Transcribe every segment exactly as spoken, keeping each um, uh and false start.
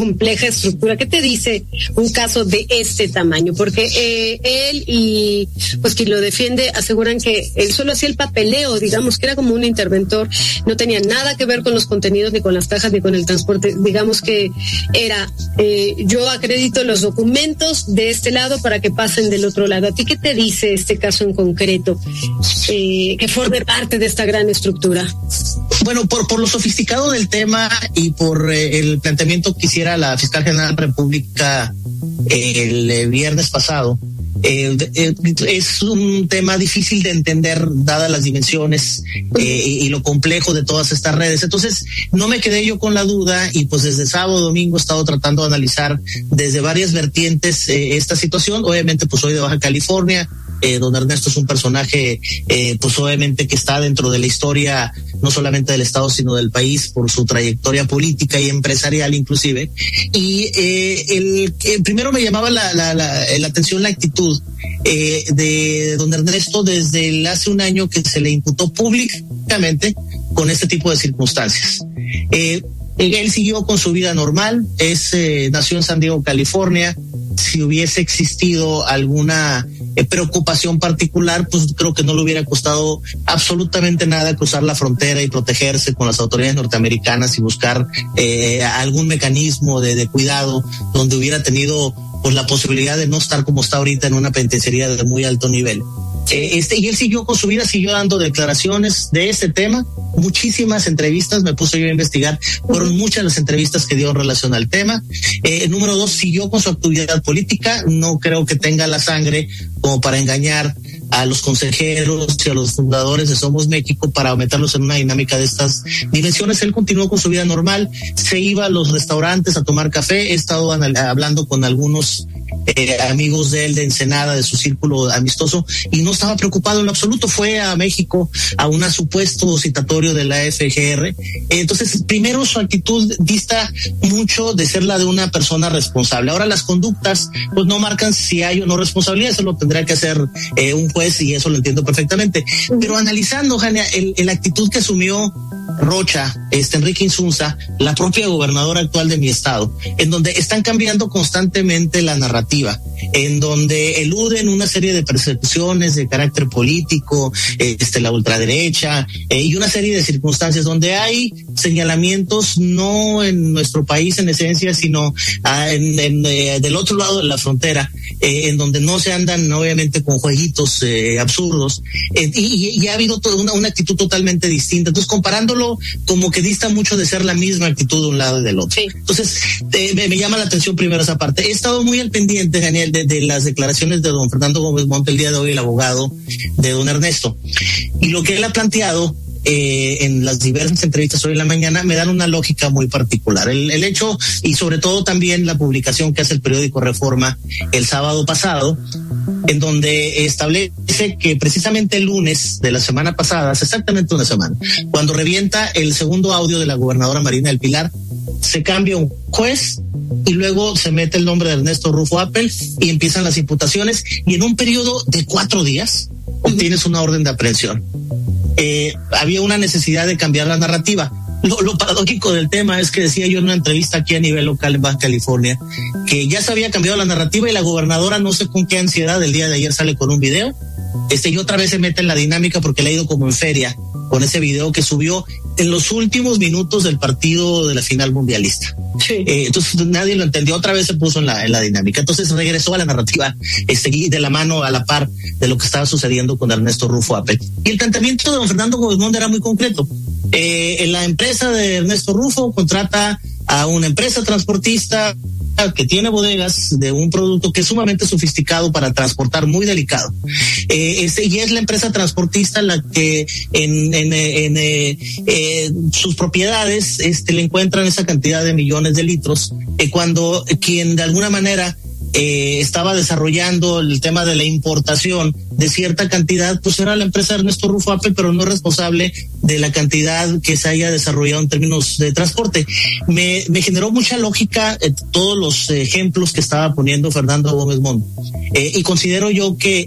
compleja estructura. ¿Qué te dice un caso de este tamaño? Porque eh, él y pues quien lo defiende aseguran que él solo hacía el papeleo, digamos que era como un interventor, no tenía nada que ver con los contenidos, ni con las cajas, ni con el transporte. Digamos que era, eh, yo acredito los documentos de este lado para que pasen del otro lado. ¿A ti qué te dice este caso en concreto, eh, que forme parte de esta gran estructura? Bueno, por, por lo sofisticado del tema y por eh, el planteamiento que hiciera la Fiscal General de la República eh, el eh, viernes pasado, eh, eh, es un tema difícil de entender dadas las dimensiones eh, y, y lo complejo de todas estas redes. Entonces, no me quedé yo con la duda y pues desde sábado, domingo he estado tratando de analizar desde varias vertientes eh, esta situación. Obviamente, pues soy de Baja California. Eh, don Ernesto es un personaje, eh, pues obviamente que está dentro de la historia no solamente del Estado, sino del país por su trayectoria política y empresarial inclusive. Y eh, el, el primero me llamaba la, la, la, la atención la actitud eh, de don Ernesto desde el hace un año que se le imputó públicamente con este tipo de circunstancias. Eh, él siguió con su vida normal, es eh, nació en San Diego, California. Si hubiese existido alguna eh, preocupación particular, pues creo que no le hubiera costado absolutamente nada cruzar la frontera y protegerse con las autoridades norteamericanas y buscar eh, algún mecanismo de, de cuidado donde hubiera tenido pues la posibilidad de no estar como está ahorita en una penitenciaría de muy alto nivel. Eh, este, y él siguió con su vida, siguió dando declaraciones de este tema, muchísimas entrevistas, me puse yo a investigar, fueron muchas las entrevistas que dio en relación al tema. Eh, número dos, siguió con su actividad política, no creo que tenga la sangre como para engañar a los consejeros y a los fundadores de Somos México para meterlos en una dinámica de estas dimensiones. Él continuó con su vida normal, se iba a los restaurantes a tomar café, he estado hablando con algunos Eh, amigos de él de Ensenada, de su círculo amistoso, y no estaba preocupado en lo absoluto. Fue a México a un supuesto citatorio de la F G R. Eh, entonces, primero su actitud dista mucho de ser la de una persona responsable. Ahora las conductas pues no marcan si hay o no responsabilidad, eso lo tendrá que hacer eh, un juez y eso lo entiendo perfectamente. Pero analizando, Jania, el, el actitud que asumió Rocha, este Enrique Insunza, la propia gobernadora actual de mi estado, en donde están cambiando constantemente la narrativa, en donde eluden una serie de persecuciones de carácter político, este la ultraderecha eh, y una serie de circunstancias donde hay señalamientos no en nuestro país en esencia, sino ah, en, en, eh, del otro lado de la frontera, eh, en donde no se andan obviamente con jueguitos eh, absurdos eh, y, y ha habido toda una, una actitud totalmente distinta. Entonces, comparándolo como que dista mucho de ser la misma actitud de un lado y del otro. Sí. Entonces, eh, me, me llama la atención primero esa parte. He estado muy al pendiente, Daniel, de, de las declaraciones de don Fernando Gómez Monte el día de hoy, el abogado de don Ernesto. Y lo que él ha planteado eh, en las diversas entrevistas hoy en la mañana me dan una lógica muy particular. El, el hecho, y sobre todo también la publicación que hace el periódico Reforma el sábado pasado, en donde establece que precisamente el lunes de la semana pasada, hace exactamente una semana, cuando revienta el segundo audio de la gobernadora Marina del Pilar, se cambia un juez y luego se mete el nombre de Ernesto Rufo Appel y empiezan las imputaciones y en un periodo de cuatro días obtienes una orden de aprehensión. Eh, había una necesidad de cambiar la narrativa. Lo, lo paradójico del tema es que decía yo en una entrevista aquí a nivel local en Baja California que ya se había cambiado la narrativa y la gobernadora no sé con qué ansiedad el día de ayer sale con un video este y otra vez se mete en la dinámica porque le ha ido como en feria con ese video que subió en los últimos minutos del partido de la final mundialista. Sí. Eh, entonces nadie lo entendió, otra vez se puso en la, en la dinámica. Entonces regresó a la narrativa este, de la mano a la par de lo que estaba sucediendo con Ernesto Rufo Appel. Y el planteamiento de don Fernando Gómez Monte era muy concreto. Eh, la empresa de Ernesto Rufo contrata a una empresa transportista que tiene bodegas de un producto que es sumamente sofisticado para transportar, muy delicado. Eh, este, y es la empresa transportista la que en, en, en, en eh, eh, sus propiedades este, le encuentran esa cantidad de millones de litros, eh, cuando quien de alguna manera eh, estaba desarrollando el tema de la importación de cierta cantidad, pues era la empresa Ernesto Rufo Appel, pero no responsable de la cantidad que se haya desarrollado en términos de transporte. Me, me generó mucha lógica eh, todos los ejemplos que estaba poniendo Fernando Gómez Mondo. Eh, y considero yo que,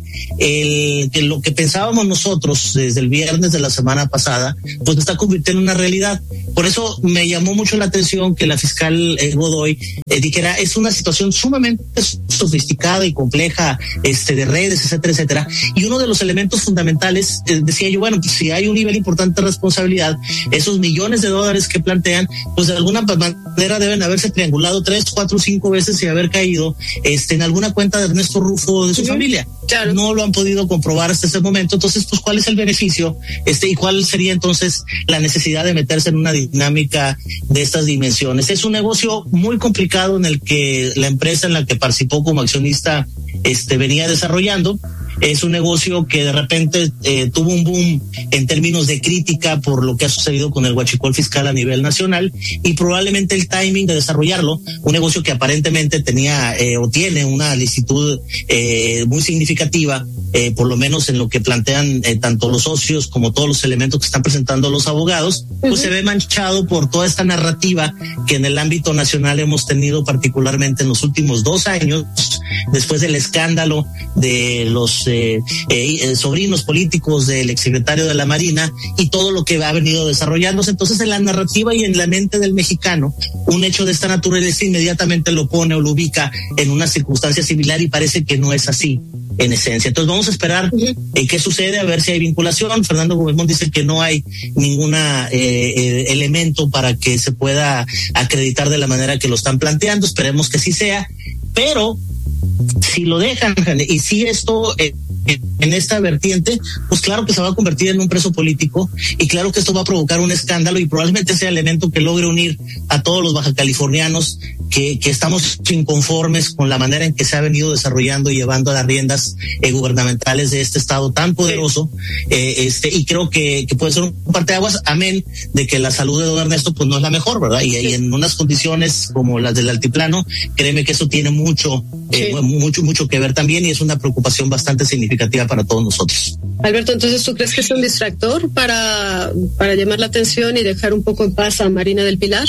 el, que lo que pensábamos nosotros desde el viernes de la semana pasada, pues está convirtiendo en una realidad. Por eso me llamó mucho la atención que la fiscal eh, Godoy eh, dijera, es una situación sumamente sofisticada y compleja, este, de redes, etcétera, etcétera. Y uno de los elementos fundamentales, eh, decía yo, bueno, pues si hay un nivel importante de responsabilidad, esos millones de dólares que plantean, pues de alguna manera deben haberse triangulado tres, cuatro, cinco veces y haber caído este, en alguna cuenta de Ernesto Rufo o de su uh-huh. familia. Claro. No lo han podido comprobar hasta ese momento. Entonces, pues, ¿cuál es el beneficio? Este, y cuál sería entonces la necesidad de meterse en una dinámica de estas dimensiones. Es un negocio muy complicado en el que la empresa en la que participó como accionista este, venía desarrollando. Es un negocio que de repente eh, tuvo un boom en términos de crítica por lo que ha sucedido con el huachicol fiscal a nivel nacional y probablemente el timing de desarrollarlo, un negocio que aparentemente tenía eh, o tiene una licitud eh, muy significativa, eh, por lo menos en lo que plantean eh, tanto los socios como todos los elementos que están presentando los abogados, pues uh-huh. se ve manchado por toda esta narrativa que en el ámbito nacional hemos tenido particularmente en los últimos dos años, después del escándalo de los Eh, eh, sobrinos políticos del exsecretario de la Marina y todo lo que ha venido desarrollándose. Entonces, en la narrativa y en la mente del mexicano, un hecho de esta naturaleza inmediatamente lo pone o lo ubica en una circunstancia similar y parece que no es así en esencia. Entonces vamos a esperar eh, qué sucede, a ver si hay vinculación. Fernando Gómez Mondo dice que no hay ninguna eh, eh, elemento para que se pueda acreditar de la manera que lo están planteando. Esperemos que sí sea, pero si lo dejan y si esto eh, en esta vertiente, pues claro que se va a convertir en un preso político y claro que esto va a provocar un escándalo y probablemente sea el elemento que logre unir a todos los bajacalifornianos que, que estamos inconformes con la manera en que se ha venido desarrollando y llevando a las riendas eh, gubernamentales de este estado tan poderoso, eh, este y creo que, que puede ser un parteaguas, amén de que la salud de don Ernesto pues no es la mejor, ¿verdad? Y, y en unas condiciones como las del altiplano, créeme que eso tiene mucho, eh, sí. mucho, mucho que ver también y es una preocupación bastante significativa para todos nosotros. Alberto, entonces, ¿tú crees que es un distractor para, para llamar la atención y dejar un poco en paz a Marina del Pilar?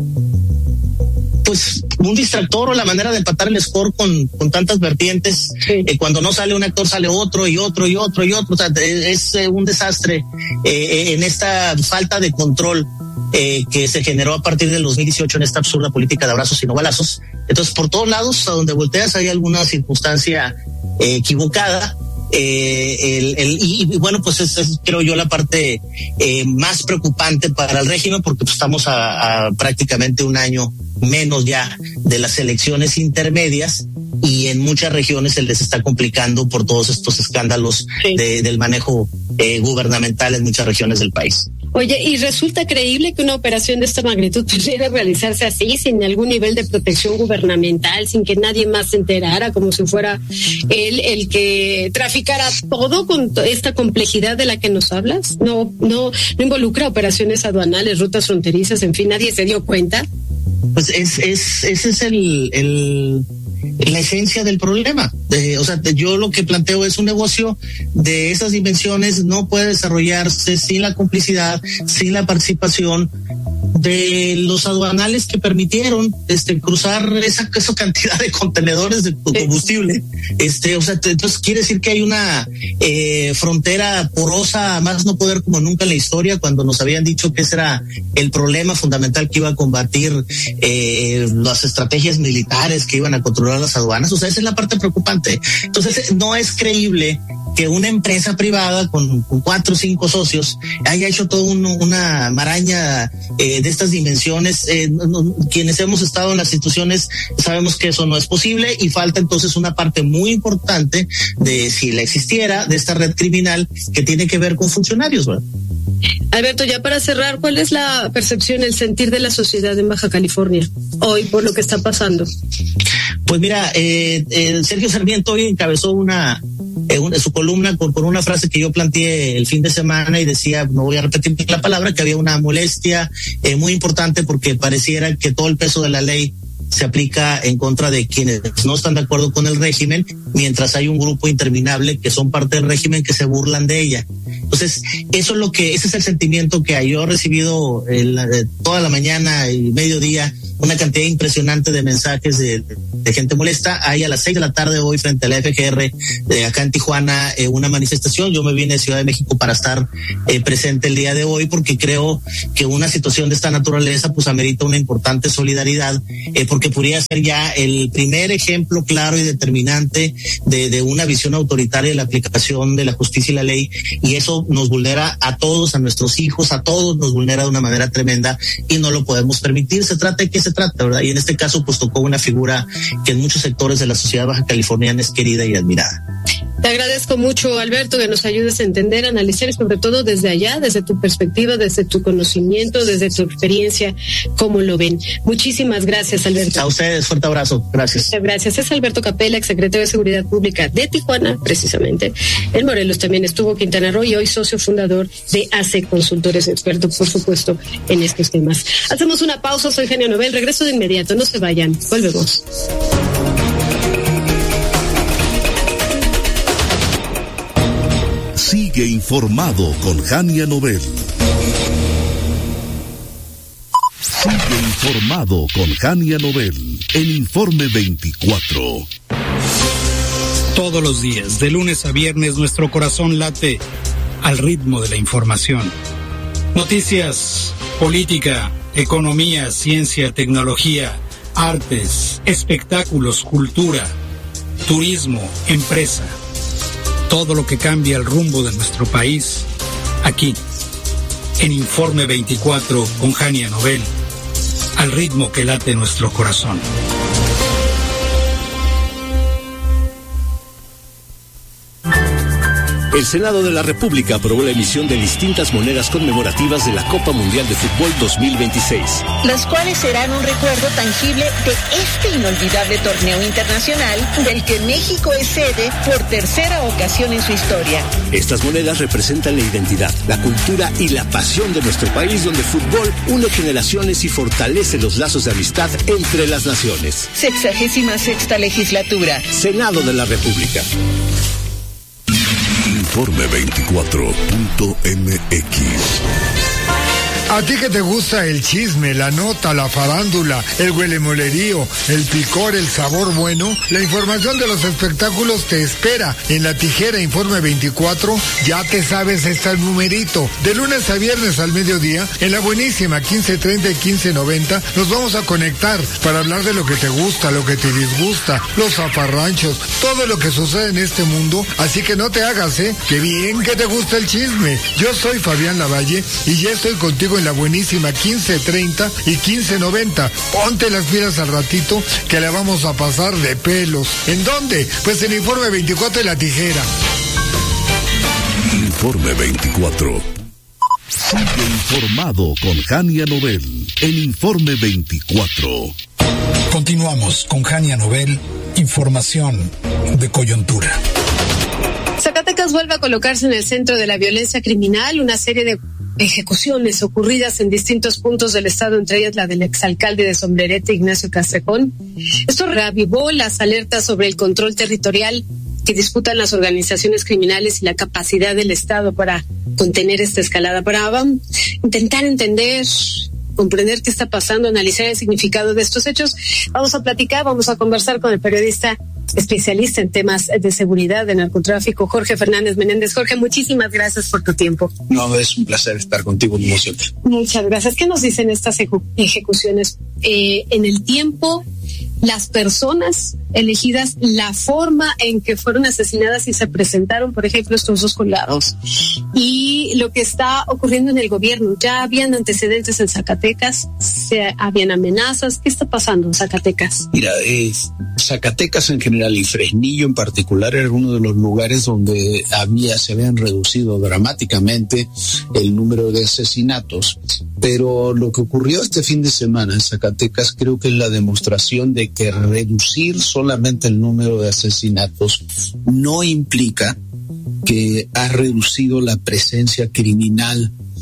Pues un distractor o la manera de empatar el score con, con tantas vertientes. Sí. Eh, cuando no sale un actor sale otro y otro y otro y otro. O sea, es eh, un desastre eh, en esta falta de control eh, que se generó a partir del dos mil dieciocho en esta absurda política de abrazos y no balazos. Entonces, por todos lados, a donde volteas hay alguna circunstancia eh, equivocada. Eh, el, el, y, y bueno, pues es, es creo yo la parte eh, más preocupante para el régimen porque pues, estamos a, a prácticamente un año menos ya de las elecciones intermedias y en muchas regiones se les está complicando por todos estos escándalos sí. de, del manejo eh, gubernamental en muchas regiones del país. Oye, ¿y resulta creíble que una operación de esta magnitud pudiera realizarse así, sin algún nivel de protección gubernamental, sin que nadie más se enterara, como si fuera él el que traficara todo con esta complejidad de la que nos hablas? No, no, no involucra operaciones aduanales, rutas fronterizas, en fin, nadie se dio cuenta. Pues es, es, ese es el, el, la esencia del problema. De, o sea, de, yo lo que planteo es un negocio de esas dimensiones no puede desarrollarse sin la complicidad, sin la participación de los aduanales que permitieron este cruzar esa, esa cantidad de contenedores de combustible. Este, o sea, te, entonces quiere decir que hay una eh, frontera porosa, a más no poder como nunca en la historia, cuando nos habían dicho que ese era el problema fundamental que iba a combatir eh, las estrategias militares que iban a controlar las aduanas. O sea, esa es la parte preocupante. Entonces, no es creíble que una empresa privada con, con cuatro o cinco socios haya hecho toda un, una maraña eh, de estas dimensiones. Eh, no, no, quienes hemos estado en las instituciones sabemos que eso no es posible y falta entonces una parte muy importante de, si la existiera, de esta red criminal que tiene que ver con funcionarios, ¿verdad? Alberto, ya para cerrar, ¿cuál es la percepción, el sentir de la sociedad en Baja California hoy por lo que está pasando? Pues mira, eh, eh, Sergio Sarmiento hoy encabezó una Eh, una, su columna con, con una frase que yo planteé el fin de semana y decía, no voy a repetir la palabra, que había una molestia eh, muy importante porque pareciera que todo el peso de la ley se aplica en contra de quienes no están de acuerdo con el régimen, mientras hay un grupo interminable que son parte del régimen que se burlan de ella. Entonces, eso es lo que, ese es el sentimiento que hay. Yo he recibido el, toda la mañana y mediodía una cantidad impresionante de mensajes de, de gente molesta. Hay a las seis de la tarde hoy frente a la F G R, eh, acá en Tijuana, eh, una manifestación. Yo me vine de Ciudad de México para estar eh, presente el día de hoy, porque creo que una situación de esta naturaleza pues amerita una importante solidaridad, eh, porque podría ser ya el primer ejemplo claro y determinante de, de una visión autoritaria de la aplicación de la justicia y la ley, y eso nos vulnera a todos, a nuestros hijos, a todos nos vulnera de una manera tremenda y no lo podemos permitir. Se trata de qué se trata, ¿verdad? Y en este caso pues tocó una figura que en muchos sectores de la sociedad baja californiana es querida y admirada. Te agradezco mucho, Alberto, que nos ayudes a entender, a analizar y sobre todo desde allá, desde tu perspectiva, desde tu conocimiento, desde tu experiencia, cómo lo ven. Muchísimas gracias, Alberto. A ustedes, fuerte abrazo. Gracias. Muchas gracias. Es Alberto Capella, exsecretario de Seguridad Pública de Tijuana, precisamente. En Morelos también estuvo Quintana Roo y hoy socio fundador de A C E Consultores, experto, por supuesto, en estos temas. Hacemos una pausa, soy Jania Novel, regreso de inmediato, no se vayan, volvemos. Sigue informado con Jania Novel. Sigue informado con Jania Novel en Informe veinticuatro. Todos los días, de lunes a viernes, nuestro corazón late al ritmo de la información. Noticias, política, economía, ciencia, tecnología, artes, espectáculos, cultura, turismo, empresa. Todo lo que cambia el rumbo de nuestro país, aquí, en Informe veinticuatro con Jania Novel, al ritmo que late nuestro corazón. El Senado de la República aprobó la emisión de distintas monedas conmemorativas de la Copa Mundial de Fútbol dos mil veintiséis. Las cuales serán un recuerdo tangible de este inolvidable torneo internacional del que México es sede por tercera ocasión en su historia. Estas monedas representan la identidad, la cultura y la pasión de nuestro país, donde el fútbol une generaciones y fortalece los lazos de amistad entre las naciones. Sexagésima sexta legislatura. Senado de la República. Informe veinticuatro punto m x. A ti que te gusta el chisme, la nota, la farándula, el huelemolerío, el picor, el sabor bueno, la información de los espectáculos te espera en La Tijera Informe veinticuatro. Ya te sabes este numerito. De lunes a viernes al mediodía, en la buenísima quince treinta y quince noventa, nos vamos a conectar para hablar de lo que te gusta, lo que te disgusta, los zafarranchos, todo lo que sucede en este mundo. Así que no te hagas, ¿eh? ¡Qué bien que te gusta el chisme! Yo soy Fabián Lavalle y ya estoy contigo en la buenísima quince treinta y quince noventa. Ponte las pilas al ratito que la vamos a pasar de pelos. ¿En dónde? Pues en Informe veinticuatro de La Tijera. Informe veinticuatro. Sigue informado con Jania Novel en Informe veinticuatro. Continuamos con Jania Novel, información de coyuntura. Zacatecas vuelve a colocarse en el centro de la violencia criminal, una serie de ejecuciones ocurridas en distintos puntos del estado, entre ellas la del exalcalde de Sombrerete, Ignacio Castrejón. Esto reavivó las alertas sobre el control territorial que disputan las organizaciones criminales y la capacidad del Estado para contener esta escalada, para um, intentar entender, comprender qué está pasando, analizar el significado de estos hechos. Vamos a platicar, vamos a conversar con el periodista especialista en temas de seguridad, de narcotráfico, Jorge Fernández Menéndez. Jorge, muchísimas gracias por tu tiempo. No, es un placer estar contigo, mi emoción. Muchas gracias. ¿Qué nos dicen estas ejecu- ejecuciones? Eh, en el tiempo, las personas elegidas, la forma en que fueron asesinadas y se presentaron, por ejemplo, estos dos colgados, y lo que está ocurriendo en el gobierno. Ya habían antecedentes en Zacatecas, se, habían amenazas. ¿Qué está pasando en Zacatecas? Mira, eh, Zacatecas en general y Fresnillo en particular era uno de los lugares donde había, se habían reducido dramáticamente el número de asesinatos. Pero lo que ocurrió este fin de semana en Zacatecas creo que es la demostración de que reducir solamente el número de asesinatos no implica que ha reducido la presencia criminal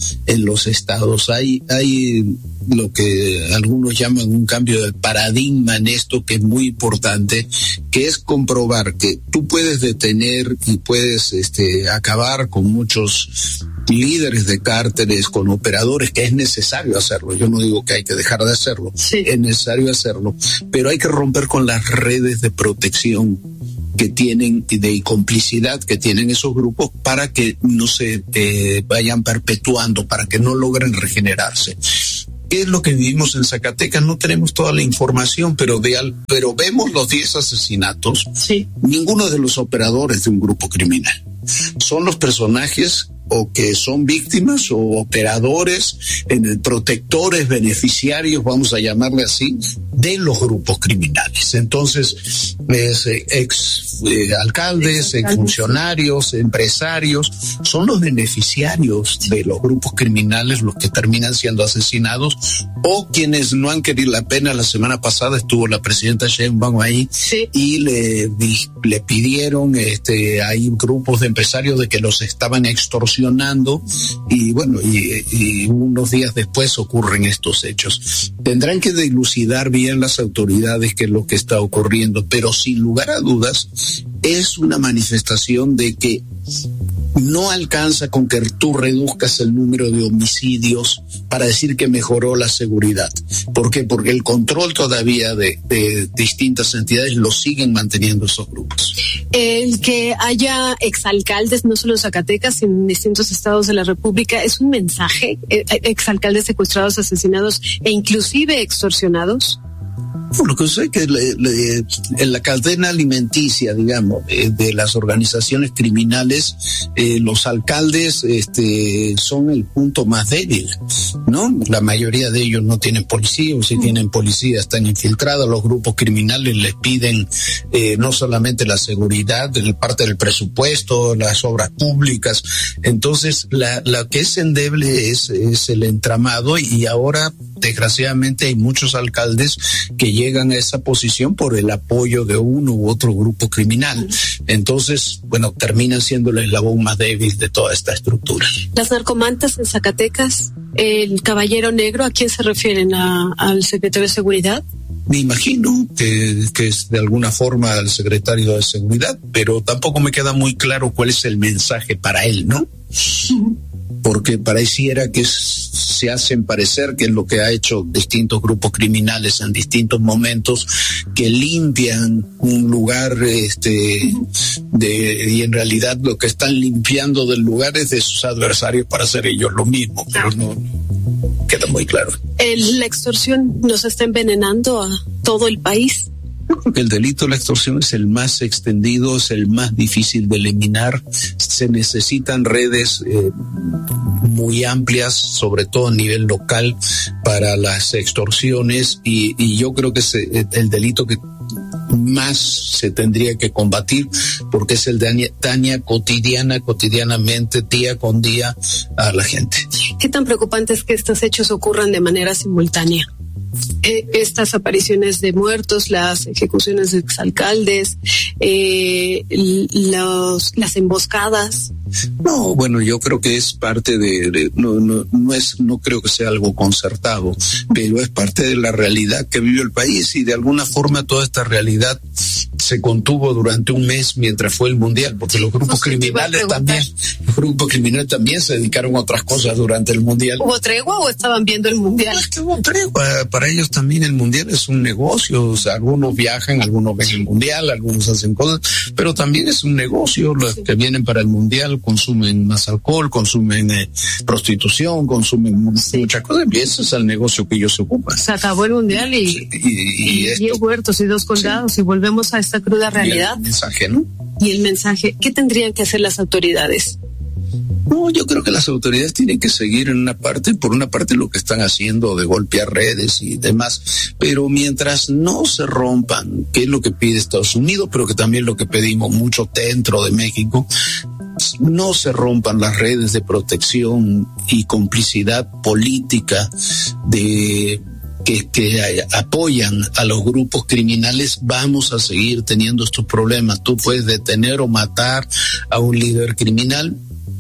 en los estados. Hay, hay lo que algunos llaman un cambio de paradigma en esto, que es muy importante, que es comprobar que tú puedes detener y puedes este, acabar con muchos líderes de cárteles, con operadores, que es necesario hacerlo. Yo no digo que hay que dejar de hacerlo, sí. Es necesario hacerlo, pero hay que romper con las redes de protección que tienen y de complicidad que tienen esos grupos para que no se eh, vayan perpetuando, para que no logren regenerarse. ¿Qué es lo que vivimos en Zacatecas? No tenemos toda la información, pero, de al, pero vemos los diez asesinatos. Sí. Ninguno de los operadores de un grupo criminal. Son los personajes o que son víctimas o operadores, en el, protectores, beneficiarios, vamos a llamarle así, de los grupos criminales. Entonces, es, eh, ex eh, alcaldes, ex funcionarios, empresarios, son los beneficiarios de los grupos criminales los que terminan siendo asesinados, o quienes no han querido la pena. La semana pasada estuvo la presidenta Sheinbaum ahí, sí. y le, le pidieron este, hay grupos de empresarios de que los estaban extorsionando, y bueno, y, y unos días después ocurren estos hechos. Tendrán que dilucidar bien las autoridades qué es lo que está ocurriendo, pero sin lugar a dudas es una manifestación de que no alcanza con que tú reduzcas el número de homicidios para decir que mejoró la seguridad. ¿Por qué? Porque el control todavía de, de distintas entidades lo siguen manteniendo esos grupos. El que haya exalcaldes, no solo en Zacatecas, sino en distintos estados de la República, ¿es un mensaje? ¿Exalcaldes secuestrados, asesinados e inclusive extorsionados? Lo que sé es que le, le, en la cadena alimenticia, digamos, eh, de las organizaciones criminales, eh, los alcaldes este, son el punto más débil, ¿no? La mayoría de ellos no tienen policía, o si tienen policía están infiltrados. Los grupos criminales les piden eh, no solamente la seguridad, parte del presupuesto, las obras públicas. Entonces, la, la que es endeble es, es el entramado, y ahora, desgraciadamente, hay muchos alcaldes que llegan a esa posición por el apoyo de uno u otro grupo criminal. Entonces, bueno, terminan siendo el eslabón más débil de toda esta estructura. Las narcomantas en Zacatecas, el caballero negro, ¿a quién se refieren? ¿A, al secretario de Seguridad? Me imagino que, que es de alguna forma el secretario de Seguridad, pero tampoco me queda muy claro cuál es el mensaje para él, ¿no? Porque pareciera que se hacen parecer que es lo que ha hecho distintos grupos criminales en distintos momentos, que limpian un lugar este de y en realidad lo que están limpiando del lugar es de sus adversarios para hacer ellos lo mismo, pero no queda muy claro. El, la extorsión nos está envenenando a todo el país. Yo creo que el delito de la extorsión es el más extendido, es el más difícil de eliminar. Se necesitan redes eh, muy amplias, sobre todo a nivel local, para las extorsiones, y, y yo creo que es el delito que más se tendría que combatir, porque es el de daña cotidiana, cotidianamente, día con día a la gente. ¿Qué tan preocupante es que estos hechos ocurran de manera simultánea? Eh, estas apariciones de muertos, las ejecuciones de exalcaldes, eh, los, las emboscadas. No, bueno, yo creo que es parte de, de no, no, no es, no creo que sea algo concertado, pero es parte de la realidad que vive el país, y de alguna forma toda esta realidad se contuvo durante un mes mientras fue el mundial, porque los grupos no sé, criminales también, los grupos criminales también se dedicaron a otras cosas durante el mundial. ¿Hubo tregua o estaban viendo el mundial? No es que hubo tregua, para ellos también el mundial es un negocio, o sea, algunos viajan, algunos ven el mundial, algunos hacen cosas, pero también es un negocio. Los sí. que vienen para el mundial consumen más alcohol, consumen eh, prostitución, consumen sí. muchas cosas, y ese es el negocio que ellos se ocupan. Se acabó el mundial y, y, y, y diez muertos y dos colgados, sí. y volvemos a esta cruda realidad. Y el mensaje, ¿no? Y el mensaje, ¿qué tendrían que hacer las autoridades? No, yo creo que las autoridades tienen que seguir en una parte, por una parte lo que están haciendo de golpear redes y demás, pero mientras no se rompan, que es lo que pide Estados Unidos, pero que también lo que pedimos mucho dentro de México, no se rompan las redes de protección y complicidad política de que, que apoyan a los grupos criminales, vamos a seguir teniendo estos problemas. Tú puedes detener o matar a un líder criminal,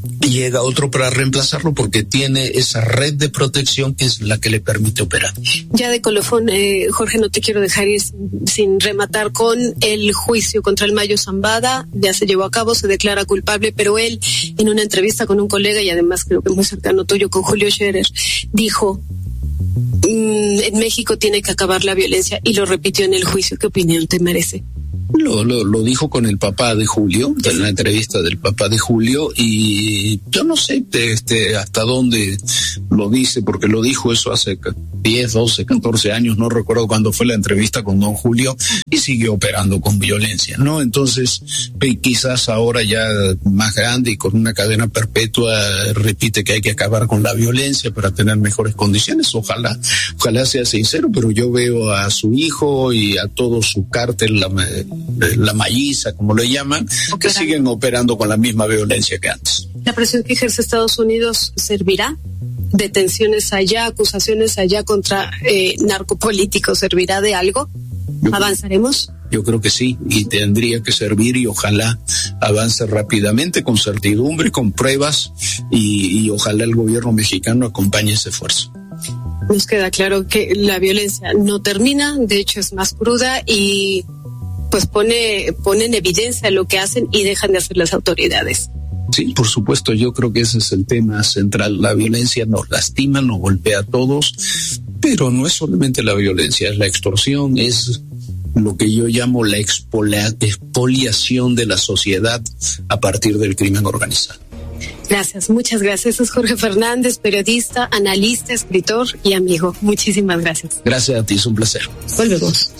y llega otro para reemplazarlo porque tiene esa red de protección que es la que le permite operar. Ya de colofón, eh, Jorge, no te quiero dejar ir sin, sin rematar con el juicio contra el Mayo Zambada. Ya se llevó a cabo, se declara culpable, pero él, en una entrevista con un colega y además creo que muy cercano tuyo, con Julio Scherer, dijo: en México tiene que acabar la violencia, y lo repitió en el juicio. ¿Qué opinión te merece? Lo, lo, lo dijo con el papá de Julio, en la entrevista del papá de Julio, y yo no sé este, hasta dónde lo dice, porque lo dijo eso hace diez, doce, catorce años, no recuerdo cuándo fue la entrevista con don Julio, y siguió operando con violencia, ¿no? Entonces, quizás ahora ya más grande y con una cadena perpetua, repite que hay que acabar con la violencia para tener mejores condiciones. Ojalá, ojalá sea sincero, pero yo veo a su hijo y a todo su cártel, la la malliza, como le llaman, que siguen operando con la misma violencia que antes. ¿La presión que ejerce Estados Unidos servirá? ¿Detenciones allá, acusaciones allá contra eh, narcopolíticos, servirá de algo? Yo, ¿Avanzaremos? Yo creo que sí, y tendría que servir, y ojalá avance rápidamente, con certidumbre, con pruebas, y, y ojalá el gobierno mexicano acompañe ese esfuerzo. Nos queda claro que la violencia no termina, de hecho es más cruda, y pues pone, pone en evidencia lo que hacen y dejan de hacer las autoridades. Sí, por supuesto, yo creo que ese es el tema central. La violencia nos lastima, nos golpea a todos, pero no es solamente la violencia, es la extorsión, es lo que yo llamo la expolia, expoliación de la sociedad a partir del crimen organizado. Gracias, muchas gracias. Es Jorge Fernández, periodista, analista, escritor y amigo. Muchísimas gracias. Gracias a ti, es un placer. Volvemos.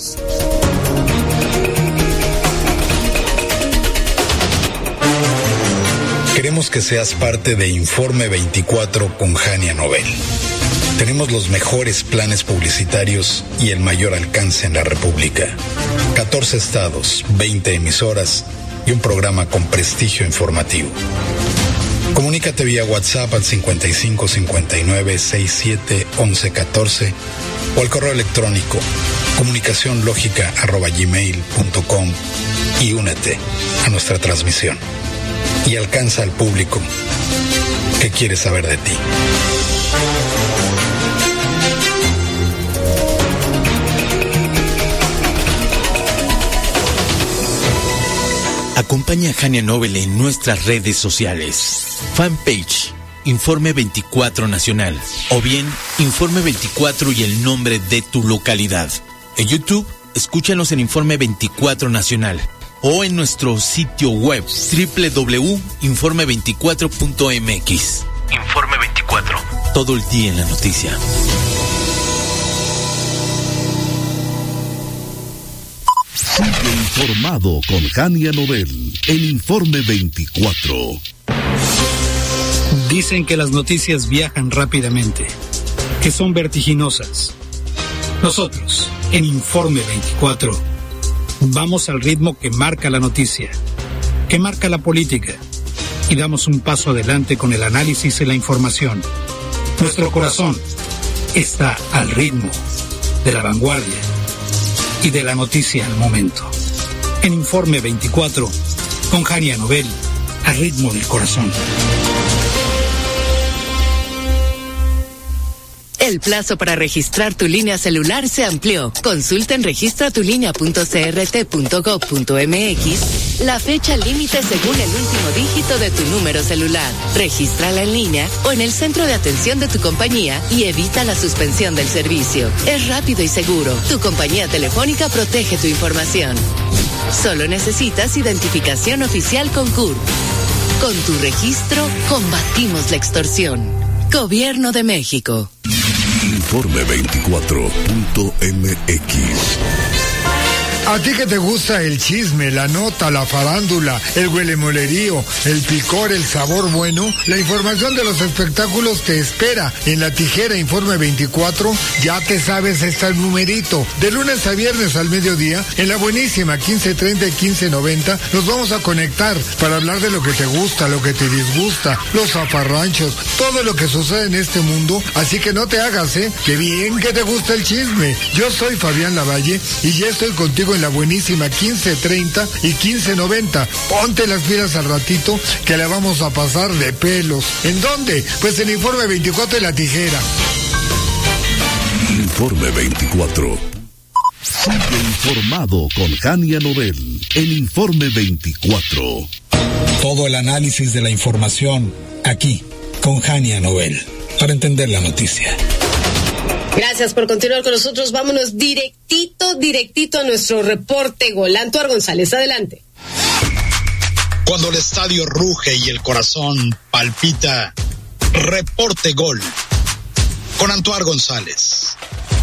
Queremos que seas parte de Informe veinticuatro con Hania Nobel. Tenemos los mejores planes publicitarios y el mayor alcance en la República. catorce estados, veinte emisoras y un programa con prestigio informativo. Comunícate vía WhatsApp al cincuenta y cinco cincuenta y nueve sesenta y siete once catorce o al correo electrónico comunicacionlógica arroba gmail punto com y únete a nuestra transmisión. Y alcanza al público que quiere saber de ti. Acompaña a Hania Nobel en nuestras redes sociales. Fanpage, Informe veinticuatro Nacional. O bien, Informe veinticuatro y el nombre de tu localidad. En YouTube, escúchanos en Informe veinticuatro Nacional. O en nuestro sitio web doble u doble u doble u punto informe veinticuatro punto m x. Informe veinticuatro. Todo el día en la noticia. Sigue informado con Hania Nobel, el Informe veinticuatro. Dicen que las noticias viajan rápidamente, que son vertiginosas. Nosotros, en Informe veinticuatro, vamos al ritmo que marca la noticia, que marca la política, y damos un paso adelante con el análisis y la información. Nuestro corazón está al ritmo de la vanguardia y de la noticia al momento. En Informe veinticuatro, con Hania Nobel, al ritmo del corazón. El plazo para registrar tu línea celular se amplió. Consulta en registra tu línea punto c r t punto gov punto m x la fecha límite según el último dígito de tu número celular. Regístrala en línea o en el centro de atención de tu compañía y evita la suspensión del servicio. Es rápido y seguro. Tu compañía telefónica protege tu información. Solo necesitas identificación oficial con C U R. Con tu registro, combatimos la extorsión. Gobierno de México. Informe veinticuatro punto m x. A ti que te gusta el chisme, la nota, la farándula, el huelemolerío, el picor, el sabor bueno, la información de los espectáculos te espera en La Tijera Informe veinticuatro. Ya te sabes este numerito. De lunes a viernes al mediodía, en la buenísima quince treinta y quince noventa, nos vamos a conectar para hablar de lo que te gusta, lo que te disgusta, los zafarranchos, todo lo que sucede en este mundo. Así que no te hagas, ¿eh? ¡Qué bien que te gusta el chisme! Yo soy Fabián Lavalle y ya estoy contigo contigo en la buenísima quince treinta y quince noventa. Ponte las pilas al ratito que la vamos a pasar de pelos. ¿En dónde? Pues en Informe veinticuatro de La Tijera. Informe veinticuatro. Sigue informado con Jania Nobel. El Informe veinticuatro. Todo el análisis de la información aquí con Jania Nobel para entender la noticia. Gracias por continuar con nosotros. Vámonos directito, directito a nuestro reporte gol. Antuar González, adelante. Cuando el estadio ruge y el corazón palpita, reporte gol con Antuar González.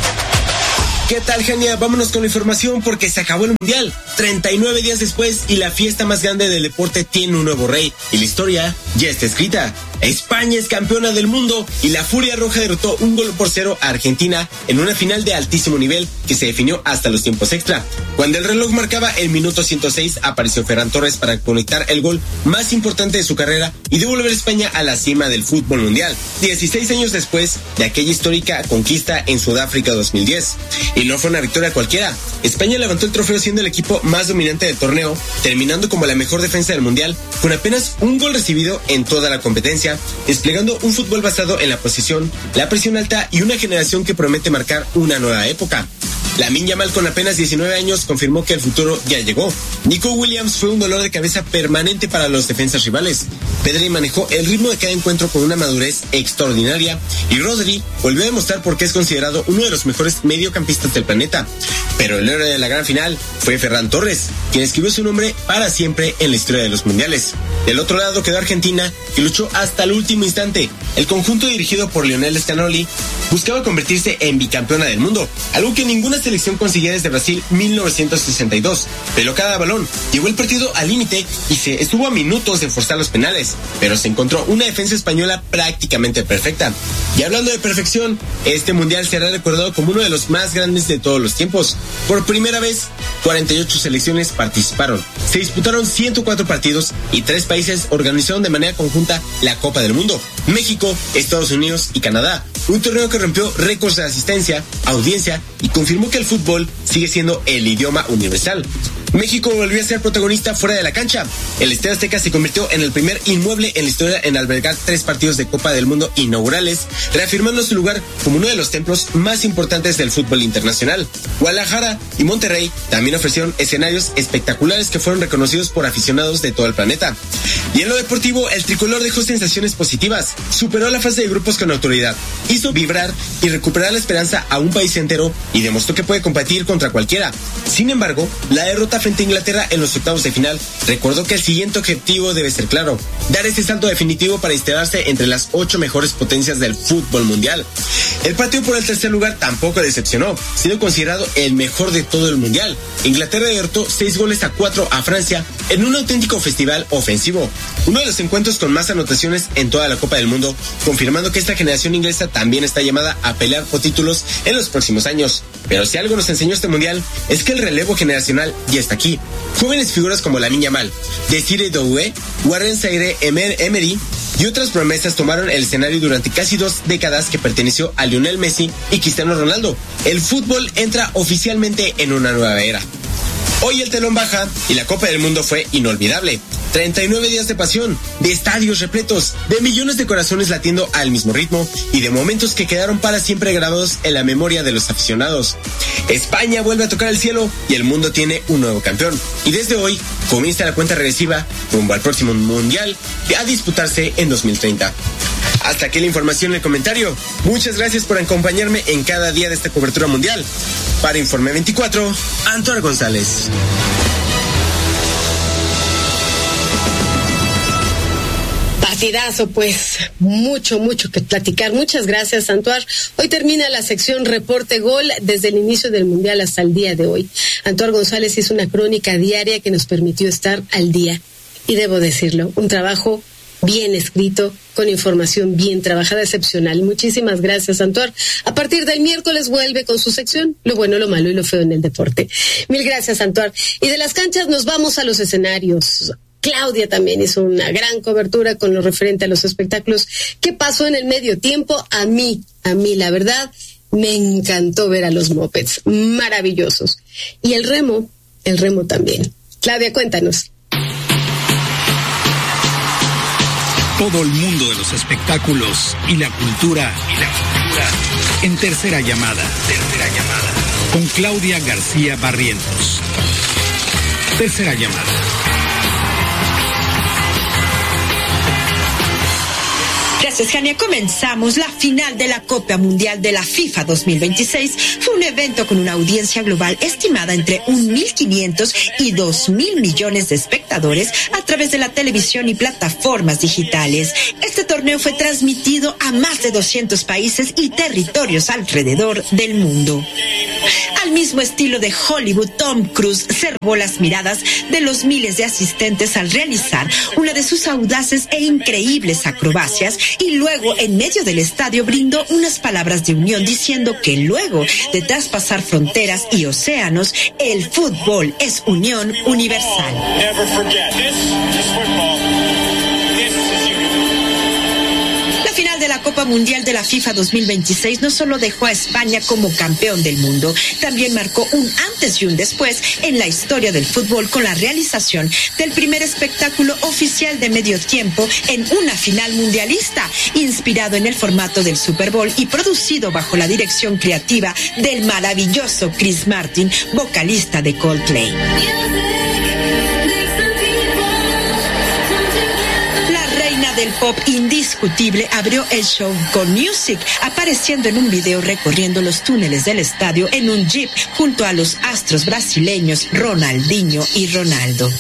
¿Qué tal, Jania? Vámonos con la información porque se acabó el Mundial. treinta y nueve días después y la fiesta más grande del deporte tiene un nuevo rey. Y la historia ya está escrita. España es campeona del mundo y la Furia Roja derrotó un gol por cero a Argentina en una final de altísimo nivel que se definió hasta los tiempos extra. Cuando el reloj marcaba el minuto ciento seis, apareció Ferran Torres para conectar el gol más importante de su carrera y devolver a España a la cima del fútbol mundial. dieciséis años después de aquella histórica conquista en Sudáfrica dos mil diez. Y no fue una victoria cualquiera. España levantó el trofeo siendo el equipo más dominante del torneo, terminando como la mejor defensa del mundial, con apenas un gol recibido en toda la competencia, desplegando un fútbol basado en la posición, la presión alta y una generación que promete marcar una nueva época. Lamine Yamal, con apenas diecinueve años, confirmó que el futuro ya llegó. Nico Williams fue un dolor de cabeza permanente para los defensas rivales. Pedri manejó el ritmo de cada encuentro con una madurez extraordinaria y Rodri volvió a demostrar por qué es considerado uno de los mejores mediocampistas del planeta. Pero el héroe de la gran final fue Ferran Torres, quien escribió su nombre para siempre en la historia de los mundiales. Del otro lado quedó Argentina, que luchó hasta el último instante. El conjunto dirigido por Lionel Scaloni buscaba convertirse en bicampeona del mundo, algo que ninguna selección conseguía desde Brasil mil novecientos sesenta y dos. Peló cada balón, llevó el partido al límite y se estuvo a minutos de forzar los penales, pero se encontró una defensa española prácticamente perfecta. Y hablando de perfección, este mundial será recordado como uno de los más grandes de todos los tiempos. Por primera vez, cuarenta y ocho selecciones participaron. Se disputaron ciento cuatro partidos y tres países organizaron de manera conjunta la Copa del Mundo: México, Estados Unidos y Canadá. Un torneo que rompió récords de asistencia, audiencia y confirmó que el fútbol sigue siendo el idioma universal. México volvió a ser protagonista fuera de la cancha. El Estadio Azteca se convirtió en el primer inmueble en la historia en albergar tres partidos de Copa del Mundo inaugurales, reafirmando su lugar como uno de los templos más importantes del fútbol internacional. Guadalajara y Monterrey también ofrecieron escenarios espectaculares que fueron reconocidos por aficionados de todo el planeta. Y en lo deportivo, el tricolor dejó sensaciones positivas, superó la fase de grupos con autoridad, hizo vibrar y recuperar la esperanza a un país entero y demostró que puede competir contra cualquiera. Sin embargo, la derrota frente a Inglaterra en los octavos de final recordó que el siguiente objetivo debe ser claro: dar ese salto definitivo para instalarse entre las ocho mejores potencias del fútbol mundial. El partido por el tercer lugar tampoco decepcionó, siendo considerado el mejor de todo el mundial. Inglaterra derrotó seis goles a cuatro a Francia en un auténtico festival ofensivo, uno de los encuentros con más anotaciones en toda la Copa del Mundo, confirmando que esta generación inglesa también está llamada a pelear por títulos en los próximos años. Pero si algo nos enseñó este mundial es que el relevo generacional ya está aquí. Jóvenes figuras como Lamine Yamal, Desiree Doué, Warren Zaïre-Emery y otras promesas tomaron el escenario durante casi dos décadas que perteneció a Lionel Messi y Cristiano Ronaldo. El fútbol entra oficialmente en una nueva era. Hoy el telón baja y la Copa del Mundo fue inolvidable. treinta y nueve días de pasión, de estadios repletos, de millones de corazones latiendo al mismo ritmo y de momentos que quedaron para siempre grabados en la memoria de los aficionados. España vuelve a tocar el cielo y el mundo tiene un nuevo campeón. Y desde hoy comienza la cuenta regresiva rumbo al próximo mundial a disputarse en dos mil treinta. Hasta aquí la información en el comentario. Muchas gracias por acompañarme en cada día de esta cobertura mundial. Para Informe veinticuatro, Antuar González. Partidazo, pues, mucho, mucho que platicar. Muchas gracias, Antuar. Hoy termina la sección Reporte Gol desde el inicio del Mundial hasta el día de hoy. Antuar González hizo una crónica diaria que nos permitió estar al día. Y debo decirlo, un trabajo bien escrito, con información bien trabajada, excepcional. Muchísimas gracias, Antuar. A partir del miércoles vuelve con su sección Lo bueno, lo malo y lo feo en el deporte. Mil gracias, Antuar. Y de las canchas nos vamos a los escenarios. Claudia también hizo una gran cobertura con lo referente a los espectáculos. ¿Qué pasó en el medio tiempo? A mí, a mí, la verdad, me encantó ver a los mopeds. Maravillosos. Y el remo, el remo también. Claudia, cuéntanos. Todo el mundo de los espectáculos y la cultura y la cultura en Tercera Llamada. Tercera Llamada. Con Claudia García Barrientos. Tercera Llamada. Gracias, Jania. Comenzamos. La final de la Copa Mundial de la FIFA dos mil veintiséis fue un evento con una audiencia global estimada entre mil quinientos y dos mil millones de espectadores a través de la televisión y plataformas digitales. Este torneo fue transmitido a más de doscientos países y territorios alrededor del mundo. Al mismo estilo de Hollywood, Tom Cruise se robó las miradas de los miles de asistentes al realizar una de sus audaces e increíbles acrobacias y luego en medio del estadio brindó unas palabras de unión diciendo que luego de traspasar fronteras y océanos, el fútbol es unión universal. La final de la Copa Mundial de la FIFA dos mil veintiséis no solo dejó a España como campeón del mundo, también marcó un antes y un después en la historia del fútbol con la realización del primer espectáculo oficial de medio tiempo en una final mundialista, inspirado en el formato del Super Bowl y producido bajo la dirección creativa del maravilloso Chris Martin, vocalista de Coldplay. Del pop indiscutible abrió el show con Music, apareciendo en un video recorriendo los túneles del estadio en un jeep junto a los astros brasileños Ronaldinho y Ronaldo.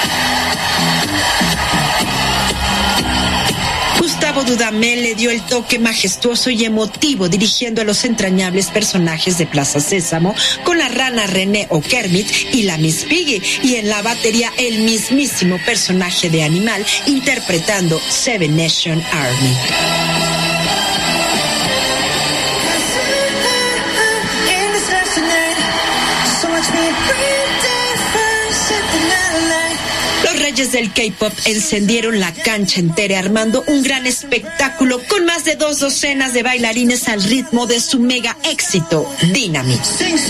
Gustavo Dudamel le dio el toque majestuoso y emotivo dirigiendo a los entrañables personajes de Plaza Sésamo con la rana René o Kermit y la Miss Piggy, y en la batería el mismísimo personaje de Animal interpretando Seven Nation Army. Los reyes del K-pop encendieron la cancha entera armando un gran espectáculo con más de dos docenas de bailarines al ritmo de su mega éxito, Dynamite.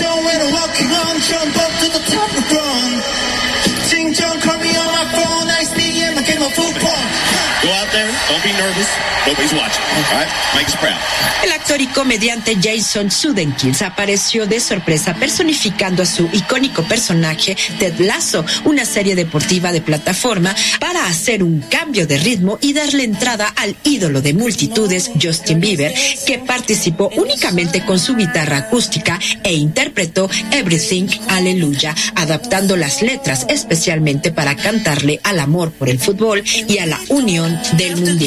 El actor y comediante Jason Sudeikis apareció de sorpresa personificando a su icónico personaje Ted Lasso, una serie deportiva de plataforma, para hacer un cambio de ritmo y darle entrada al ídolo de multitudes Justin Bieber, que participó únicamente con su guitarra acústica e interpretó Everything Hallelujah, adaptando las letras especialmente para cantarle al amor por el fútbol y a la unión del mundial.